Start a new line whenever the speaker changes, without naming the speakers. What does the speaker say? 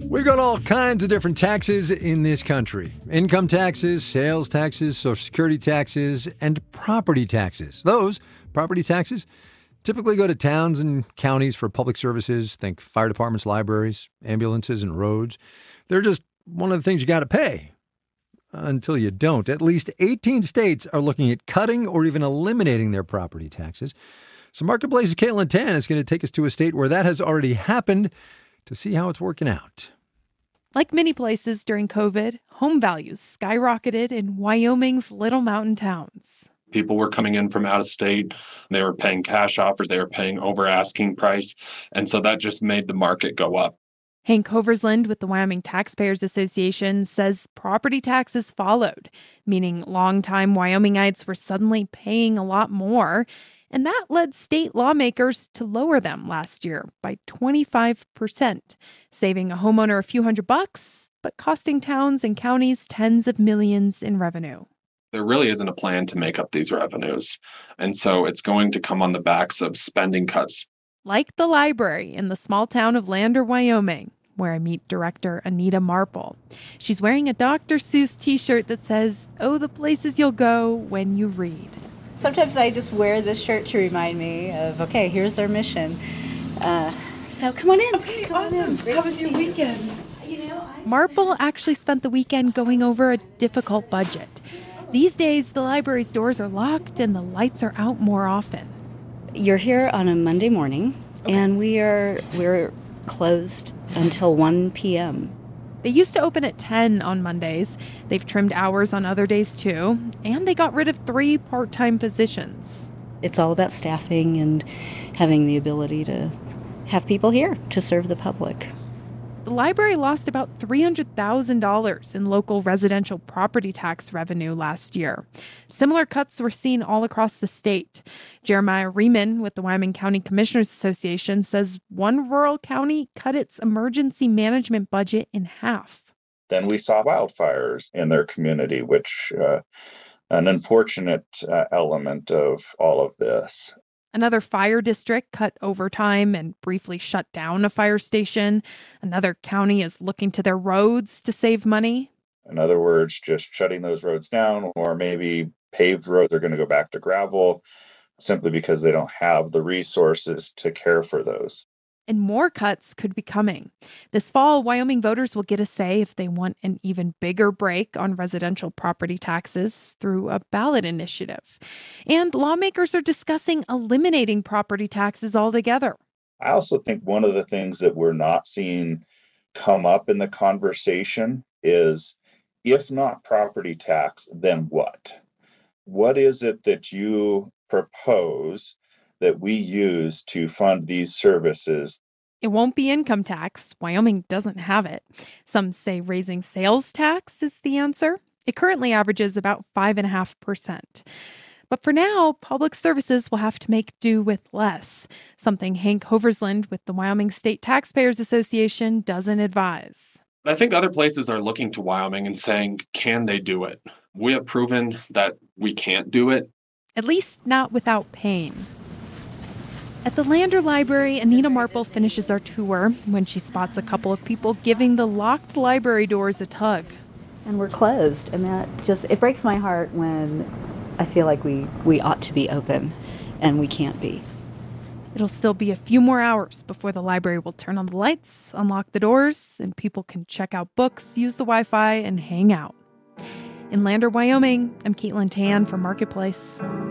We've got all kinds of different taxes in this country. Income taxes, sales taxes, Social Security taxes, and property taxes. Those property taxes typically go to towns and counties for public services. Think fire departments, libraries, ambulances, and roads. They're just one of the things you got to pay. Until you don't. At least 18 states are looking at cutting or even eliminating their property taxes. So Marketplace's Caitlin Tan is going to take us to a state where that has already happened to see how it's working out.
Like many places during COVID, home values skyrocketed in Wyoming's little mountain towns.
People were coming in from out of state. They were paying cash offers. They were paying over asking price. And so that just made the market go up.
Hank Hoversland with the Wyoming Taxpayers Association says property taxes followed, meaning longtime Wyomingites were suddenly paying a lot more. And that led state lawmakers to lower them last year by 25%, saving a homeowner a few $100, but costing towns and counties tens of millions in revenue.
There really isn't a plan to make up these revenues. And so it's going to come on the backs of spending cuts.
Like the library in the small town of Lander, Wyoming, where I meet director Anita Marple. She's wearing a Dr. Seuss t-shirt that says, "Oh, the places you'll go when you read."
Sometimes I just wear this shirt to remind me of, okay, here's our mission. So come on in.
Okay, awesome. How was your weekend?
Marple actually spent the weekend going over a difficult budget. These days, the library's doors are locked and the lights are out more often.
You're here on a Monday morning, and we're closed until 1 p.m.
They used to open at 10 on Mondays. They've trimmed hours on other days, too. And they got rid of 3 part-time positions.
It's all about staffing and having the ability to have people here to serve the public.
The library lost about $300,000 in local residential property tax revenue last year. Similar cuts were seen all across the state. Jeremiah Riemann with the Wyoming County Commissioners Association says one rural county cut its emergency management budget in half.
Then we saw wildfires in their community, which an unfortunate element of all of this.
Another fire district cut overtime and briefly shut down a fire station. Another county is looking to their roads to save money.
In other words, just shutting those roads down, or maybe paved roads are going to go back to gravel simply because they don't have the resources to care for those.
And more cuts could be coming. This fall, Wyoming voters will get a say if they want an even bigger break on residential property taxes through a ballot initiative. And lawmakers are discussing eliminating property taxes altogether.
I also think one of the things that we're not seeing come up in the conversation is, if not property tax, then what? What is it that you propose that we use to fund these services?
It won't be income tax. Wyoming doesn't have it. Some say raising sales tax is the answer. It currently averages about 5.5%. But for now, public services will have to make do with less, something Hank Hoversland with the Wyoming State Taxpayers Association doesn't advise.
I think other places are looking to Wyoming and saying, can they do it? We have proven that we can't do it.
At least not without pain. At the Lander Library, Anita Marple finishes our tour when she spots a couple of people giving the locked library doors a tug.
And we're closed, and it breaks my heart when I feel like we ought to be open, and we can't be.
It'll still be a few more hours before the library will turn on the lights, unlock the doors, and people can check out books, use the Wi-Fi, and hang out. In Lander, Wyoming, I'm Caitlin Tan for Marketplace.